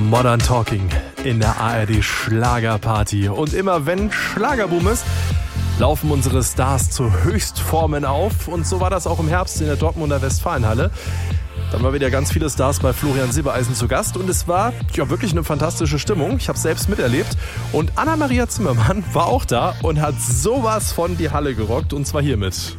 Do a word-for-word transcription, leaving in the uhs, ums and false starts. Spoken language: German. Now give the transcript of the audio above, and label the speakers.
Speaker 1: Modern Talking in der A R D Schlagerparty. Und immer wenn Schlagerboom ist, laufen unsere Stars zu Höchstformen auf. Und so war das auch im Herbst in der Dortmunder Westfalenhalle. Dann war wieder ganz viele Stars bei Florian Silbereisen zu Gast. Und es war ja wirklich eine fantastische Stimmung. Ich habe es selbst miterlebt. Und Anna-Maria Zimmermann war auch da und hat sowas von die Halle gerockt. Und zwar hiermit.